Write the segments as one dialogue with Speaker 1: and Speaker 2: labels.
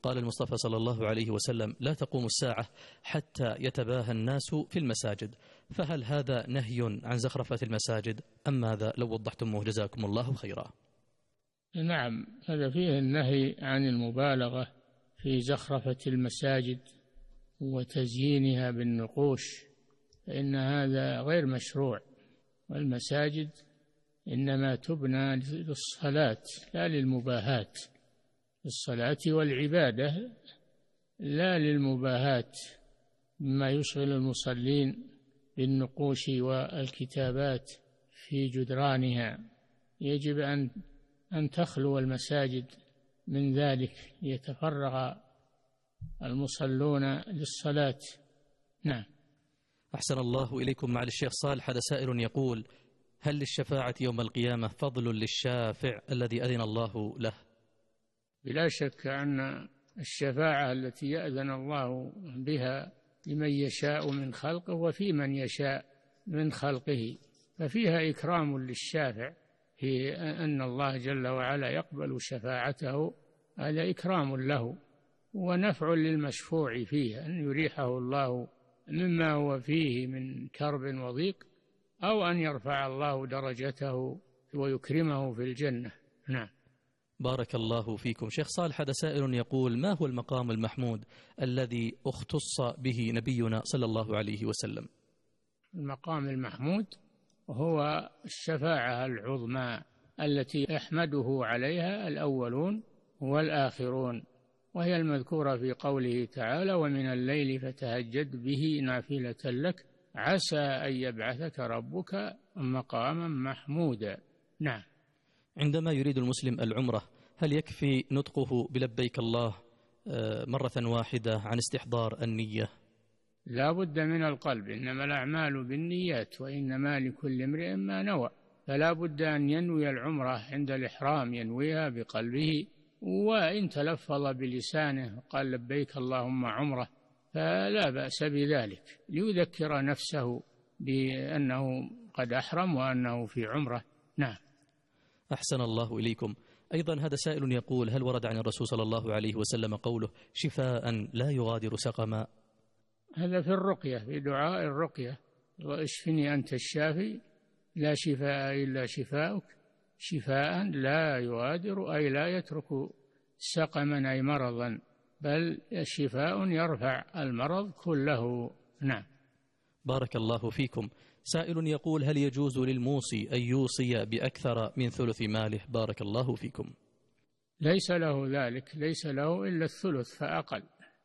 Speaker 1: قال المصطفى صلى الله عليه وسلم: لا تقوم الساعة حتى يتباهى الناس في المساجد. فهل هذا نهي عن زخرفة المساجد أم ماذا؟ لو وضحتموه جزاكم الله خيرا.
Speaker 2: نعم، هذا فيه النهي عن المبالغة في زخرفة المساجد وتزيينها بالنقوش، فإن هذا غير مشروع، والمساجد إنما تبنى للصلاة لا للمباهاة، للصلاة والعبادة لا للمباهاة مما يشغل المصلين بالنقوش والكتابات في جدرانها. يجب أن تخلو المساجد من ذلك ليتفرغ المصلون للصلاة. نعم.
Speaker 1: أحسن الله إليكم. معالي الشيخ صالح، هذا سائل يقول: هل للشفاعة يوم القيامة فضل للشافع الذي أذن الله له؟
Speaker 2: بلا شك أن الشفاعة التي يأذن الله بها لمن يشاء من خلقه وفي من يشاء من خلقه، ففيها إكرام للشافع، في أن الله جل وعلا يقبل شفاعته، هذا إكرام له ونفع للمشفوع فيه، أن يريحه الله مما هو فيه من كرب وضيق، أو أن يرفع الله درجته ويكرمه في الجنة. نعم.
Speaker 1: بارك الله فيكم. شيخ صالح، هذا سائل يقول: ما هو المقام المحمود الذي اختص به نبينا صلى الله عليه وسلم؟
Speaker 2: المقام المحمود هو الشفاعة العظمى التي يحمده عليها الأولون والآخرون، وهي المذكورة في قوله تعالى: ومن الليل فتهجد به نافلة لك عسى أن يبعثك ربك مقاما محمودا. نعم.
Speaker 1: عندما يريد المسلم العمرة، هل يكفي نطقه بلبيك الله مرة واحدة عن استحضار النية؟
Speaker 2: لا بد من القلب، إنما الأعمال بالنيات وإنما لكل امرئ ما نوى، فلا بد أن ينوي العمرة عند الإحرام، ينويها بقلبه، وإن تلفظ بلسانه قال لبيك اللهم عمرة فلا بأس بذلك، ليذكر نفسه بأنه قد أحرم وأنه في عمرة. نعم.
Speaker 1: أحسن الله إليكم. أيضا هذا سائل يقول: هل ورد عن الرسول صلى الله عليه وسلم قوله شفاء لا يغادر سقما؟
Speaker 2: هذا في الرقية، في دعاء الرقية: واشفني أنت الشافي لا شفاء إلا شفاؤك شفاء لا يغادر، أي لا يترك سقما أي مرضا، بل شفاء يرفع المرض كله. نعم.
Speaker 1: بارك الله فيكم. سائل يقول: هل يجوز للموصي أن يوصي بأكثر من ثلث ماله؟ بارك الله فيكم.
Speaker 2: ليس له ذلك، ليس له إلا الثلث فأقل،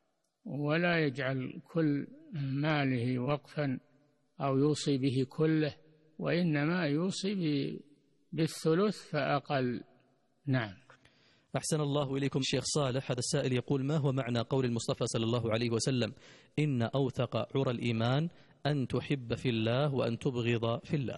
Speaker 2: ولا يجعل كل ماله وقفا أو يوصي به كله، وإنما يوصي بالثلث فأقل. نعم.
Speaker 1: أحسن الله إليكم. شيخ صالح، هذا السائل يقول: ما هو معنى قول المصطفى صلى الله عليه وسلم: إن أوثق عرى الإيمان أن تحب في الله وأن تبغض في الله؟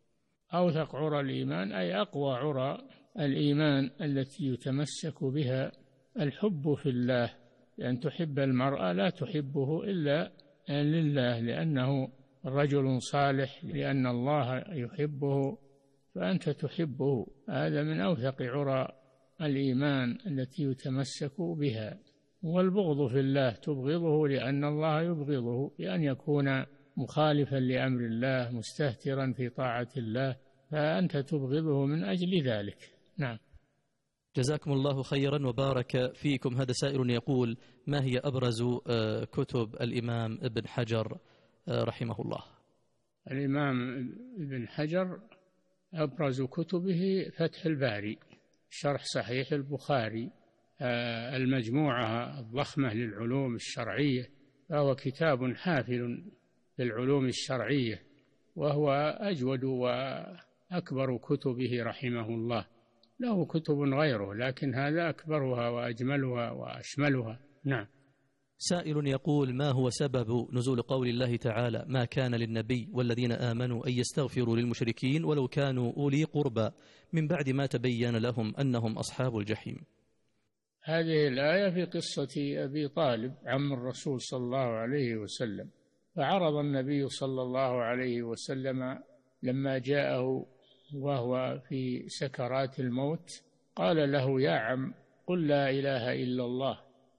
Speaker 2: أوثق عرى الإيمان أي أقوى عرى الإيمان التي يتمسك بها الحب في الله، لأن تحب المرأة لا تحبه إلا لله، لأنه رجل صالح، لأن الله يحبه فأنت تحبه، هذا من أوثق عرى الإيمان التي يتمسك بها. والبغض في الله تبغضه لأن الله يبغضه، بأن يكون مخالفا لأمر الله مستهترا في طاعة الله، فأنت تبغضه من أجل ذلك. نعم.
Speaker 1: جزاكم الله خيرا وبارك فيكم. هذا سائل يقول: ما هي أبرز كتب الإمام ابن حجر رحمه الله؟
Speaker 2: الإمام ابن حجر أبرز كتبه فتح الباري، شرح صحيح البخاري، المجموعة الضخمة للعلوم الشرعية، فهو كتاب حافل للعلوم الشرعية، وهو أجود وأكبر كتبه رحمه الله. له كتب غيره لكن هذا أكبرها وأجملها وأشملها. نعم.
Speaker 1: سائل يقول: ما هو سبب نزول قول الله تعالى: ما كان للنبي والذين آمنوا أن يستغفروا للمشركين ولو كانوا أولي قربى من بعد ما تبين لهم أنهم أصحاب الجحيم؟
Speaker 2: هذه الآية في قصة أبي طالب عم الرسول صلى الله عليه وسلم، فعرض النبي صلى الله عليه وسلم لما جاءه وهو في سكرات الموت قال له: يا عم قل لا إله إلا الله